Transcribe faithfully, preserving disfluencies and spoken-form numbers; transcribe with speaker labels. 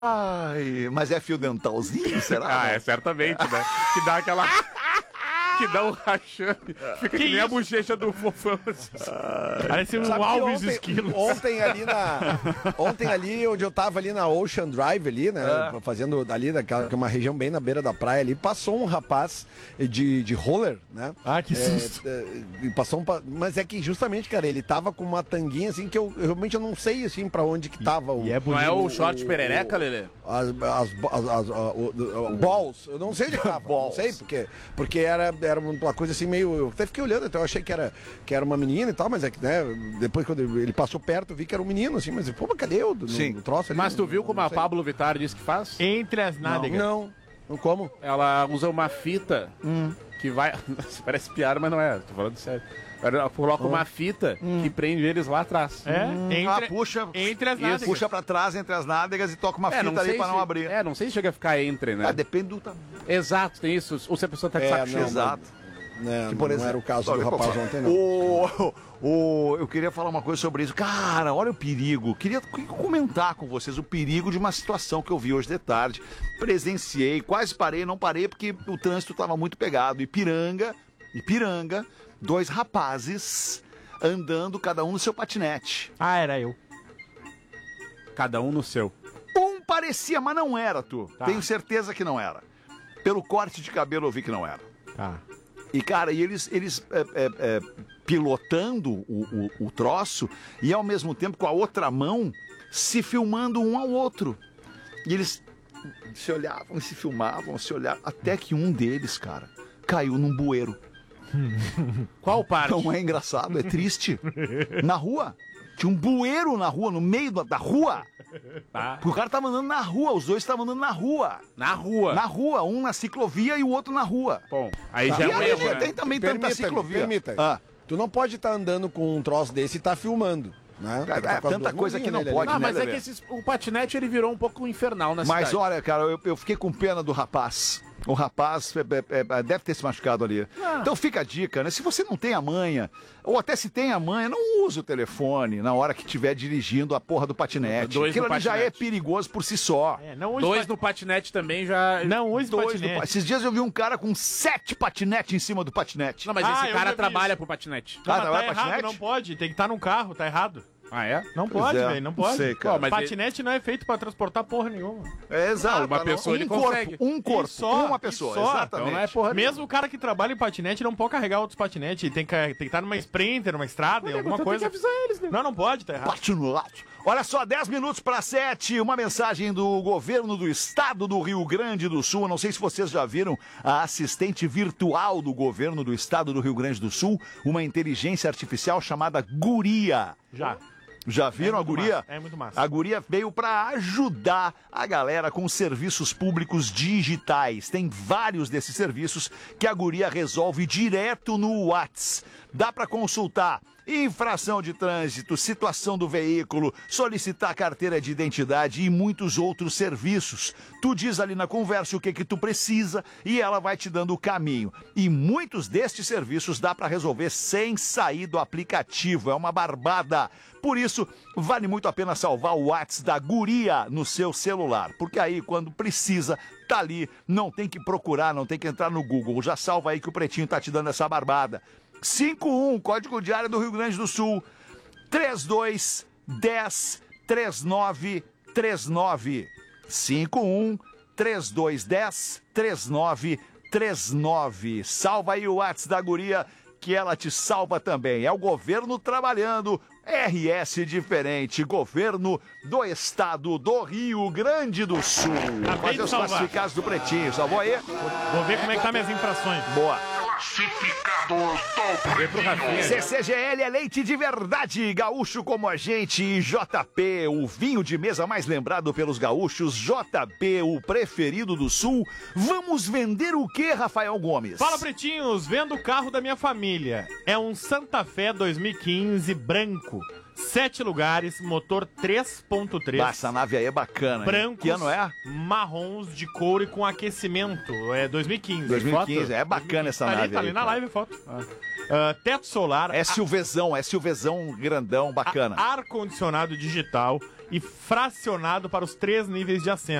Speaker 1: Ai, mas é fio dentalzinho, será?
Speaker 2: Ah, é certamente, né? Que dá aquela... que dá um rachame. Fica que, que nem a bochecha do fofão.
Speaker 3: Parece um
Speaker 4: Sabe que
Speaker 3: Alves
Speaker 4: ontem,
Speaker 3: Esquilos.
Speaker 4: ontem ali na... Ontem ali, onde eu tava ali na Ocean Drive ali, né?
Speaker 1: É.
Speaker 4: Fazendo ali, daquela, que é uma região bem na beira da praia ali, passou um rapaz de, de roller, né?
Speaker 3: Ah, que
Speaker 4: É,
Speaker 3: susto.
Speaker 4: é, e passou um... pa- Mas é que justamente, cara, ele tava com uma tanguinha assim que eu, eu realmente eu não sei assim pra onde que tava o...
Speaker 3: E é
Speaker 2: Não
Speaker 3: bonito.
Speaker 2: é o short perereca, Lelê?
Speaker 4: As, as, as, as- a- o- o- balls, eu não sei de cá, não sei, porque, porque era, era uma coisa assim meio. Eu até fiquei olhando, então eu achei que era, que era uma menina e tal, mas é que, né, depois quando ele passou perto, eu vi que era um menino, assim, mas pô, mas cadê o, no,
Speaker 1: Sim.
Speaker 4: o troço ali?
Speaker 2: Mas tu
Speaker 4: Não-
Speaker 2: viu como
Speaker 4: não
Speaker 2: a
Speaker 4: sei.
Speaker 2: Pablo Vittar disse que faz?
Speaker 3: Entre as nádegas.
Speaker 4: Não, não, como?
Speaker 2: Ela usa uma fita que vai... Parece piada, mas não é. Tô falando sério. Ela coloca uma fita que prende eles lá atrás.
Speaker 3: É, entre,
Speaker 1: Ah, puxa,
Speaker 3: entre as
Speaker 1: isso,
Speaker 3: nádegas.
Speaker 1: puxa pra trás entre as nádegas e toca uma
Speaker 2: É,
Speaker 1: fita
Speaker 2: não
Speaker 1: ali
Speaker 2: sei
Speaker 1: pra
Speaker 2: se,
Speaker 1: não abrir.
Speaker 2: É, não sei se chega a ficar entre, né?
Speaker 1: Ah, depende do tamanho.
Speaker 2: Exato, tem isso. Ou se a pessoa tá de
Speaker 4: É,
Speaker 2: saco
Speaker 4: não,
Speaker 2: cheio.
Speaker 1: Exato.
Speaker 4: Né,
Speaker 1: Que,
Speaker 4: não,
Speaker 1: por
Speaker 4: não
Speaker 1: exemplo,
Speaker 4: era o caso do
Speaker 1: olha,
Speaker 4: rapaz
Speaker 1: pô,
Speaker 4: ontem, não.
Speaker 1: O, o, eu queria falar uma coisa sobre isso. Cara, olha o perigo. Queria comentar com vocês o perigo de uma situação que eu vi hoje de tarde. Presenciei, quase parei, não parei porque o trânsito estava muito pegado. Ipiranga, Ipiranga, dois rapazes andando, cada um no seu patinete.
Speaker 3: Ah, era eu.
Speaker 2: Cada um no seu.
Speaker 1: Um parecia, mas não era, tu.
Speaker 3: Tá.
Speaker 1: Tenho certeza que não era. Pelo corte de cabelo eu vi que não era.
Speaker 3: Tá.
Speaker 1: E, cara, e eles, eles é, é, é, pilotando o, o, o troço e, ao mesmo tempo, com a outra mão, se filmando um ao outro. E eles se olhavam e se filmavam, se olhavam, até que um deles, cara, caiu num bueiro.
Speaker 2: Qual parte?
Speaker 1: Não é engraçado, é triste. Na rua. Tinha um bueiro na rua, no meio da, da rua.
Speaker 2: Tá.
Speaker 1: Porque o cara tava andando na rua, os dois estavam andando na rua.
Speaker 2: Na rua.
Speaker 1: Na rua, um na ciclovia e o outro na rua.
Speaker 2: Bom, aí
Speaker 4: Tá.
Speaker 2: já é
Speaker 1: E
Speaker 2: um
Speaker 1: aí
Speaker 2: erro,
Speaker 1: já
Speaker 2: né?
Speaker 1: tem também tanta
Speaker 4: Permita,
Speaker 1: ciclovia.
Speaker 4: permita.
Speaker 1: Ah.
Speaker 4: Tu não pode estar andando com um troço desse e tá filmando, né?
Speaker 1: Cara,
Speaker 4: Tá com as
Speaker 1: tanta
Speaker 4: duas
Speaker 1: coisa que
Speaker 4: mãozinhas
Speaker 1: não
Speaker 4: nele
Speaker 1: pode,
Speaker 4: ali.
Speaker 2: Ah, mas
Speaker 1: né,
Speaker 2: é que
Speaker 1: Lelê?
Speaker 2: esses, o patinete ele virou um pouco infernal na
Speaker 1: Mas
Speaker 2: cidade.
Speaker 1: olha, cara, eu, eu fiquei com pena do rapaz. O rapaz é, é, é, deve ter se machucado ali. Então fica a dica, né? Se você não tem a manha, ou até se tem a manha, não use o telefone na hora que estiver dirigindo a porra do patinete.
Speaker 2: Dois
Speaker 1: Aquilo
Speaker 2: no
Speaker 1: ali já
Speaker 2: patinete.
Speaker 1: é perigoso por si só.
Speaker 3: É, não use
Speaker 2: Dois
Speaker 3: pat-
Speaker 2: no patinete também já...
Speaker 3: Não use
Speaker 1: Dois
Speaker 3: patinete.
Speaker 1: no pa- Esses dias eu vi um cara com sete patinetes em cima do patinete.
Speaker 2: Não, mas
Speaker 3: Ah,
Speaker 2: esse
Speaker 3: eu
Speaker 2: cara
Speaker 3: já vi
Speaker 2: trabalha
Speaker 3: isso.
Speaker 2: pro patinete.
Speaker 3: Não,
Speaker 1: Ah,
Speaker 3: mas
Speaker 1: não
Speaker 3: tá
Speaker 1: é
Speaker 3: errado,
Speaker 1: patinete?
Speaker 3: não pode. Tem que estar num carro, tá errado.
Speaker 2: Ah, é?
Speaker 3: Não
Speaker 1: Pois
Speaker 3: pode,
Speaker 1: é,
Speaker 3: velho, não
Speaker 1: não
Speaker 3: pode.
Speaker 1: sei, cara.
Speaker 2: Pô, mas
Speaker 3: Patinete não é feito pra transportar porra nenhuma.
Speaker 1: É exato.
Speaker 2: uma pessoa
Speaker 1: um
Speaker 2: ele
Speaker 1: corpo,
Speaker 2: consegue.
Speaker 1: Um corpo,
Speaker 3: E só,
Speaker 1: uma
Speaker 3: e
Speaker 1: pessoa,
Speaker 3: só.
Speaker 1: exatamente.
Speaker 2: Então não é porra
Speaker 3: Mesmo o cara que trabalha em patinete não pode carregar outros patinetes. Tem que, tem que estar numa sprinter, numa estrada, em alguma
Speaker 2: então tem
Speaker 3: coisa.
Speaker 2: que avisar eles, né?
Speaker 3: Não, não pode, tá errado.
Speaker 1: Patinete. Olha só, dez minutos para sete, uma mensagem do governo do estado do Rio Grande do Sul. Eu não sei se vocês já viram a assistente virtual do governo do estado do Rio Grande do Sul, uma inteligência artificial chamada Guria.
Speaker 3: Já.
Speaker 1: Já viram
Speaker 3: É
Speaker 1: a
Speaker 3: muito
Speaker 1: Guria?
Speaker 3: massa, é muito massa.
Speaker 1: A Guria veio para ajudar a galera com serviços públicos digitais. Tem vários desses serviços que a Guria resolve direto no WhatsApp. Dá para consultar infração de trânsito, situação do veículo, solicitar carteira de identidade e muitos outros serviços. Tu diz ali na conversa o que que tu precisa e ela vai te dando o caminho. E muitos destes serviços dá para resolver sem sair do aplicativo. É uma barbada. Por isso, vale muito a pena salvar o WhatsApp da Guria no seu celular, porque aí, quando precisa, tá ali, não tem que procurar, não tem que entrar no Google. Já salva aí que o Pretinho tá te dando essa barbada. cinco um, código de área do Rio Grande do Sul, trinta e dois, dez, trinta e nove, trinta e nove. cinco um, trinta e dois, dez, trinta e nove, trinta e nove. Salva aí o WhatsApp da Guria, que ela te salva também. É o governo trabalhando, R S diferente, governo do estado do Rio Grande do Sul.
Speaker 3: Acabei
Speaker 1: Fazer
Speaker 3: de
Speaker 1: os
Speaker 3: salvar.
Speaker 1: classificados do Pretinho, salvou aí?
Speaker 3: Vou ver como é que tá minhas infrações.
Speaker 1: Boa.
Speaker 2: Vem pro Rafinha.
Speaker 1: C C G L é leite de verdade, gaúcho como a gente, e J P, o vinho de mesa mais lembrado pelos gaúchos, J P, o preferido do Sul. Vamos vender o que, Rafael Gomes?
Speaker 3: Fala, pretinhos, vendo o carro da minha família. É um Santa Fé dois mil e quinze branco. Sete lugares, motor três ponto três.
Speaker 1: Bah, essa nave aí é bacana, hein?
Speaker 3: Brancos,
Speaker 1: Que ano é?
Speaker 3: marrons de couro e com aquecimento. É dois mil e quinze.
Speaker 1: dois mil e quinze,
Speaker 3: Foto?
Speaker 1: é bacana essa
Speaker 3: tá
Speaker 1: nave
Speaker 3: ali, tá ali
Speaker 1: aí,
Speaker 3: na
Speaker 1: cara.
Speaker 3: live, foto. Ah, teto solar,
Speaker 1: É Silvezão, é Silvezão grandão, bacana.
Speaker 3: ar-condicionado digital e fracionado para os três níveis de assento.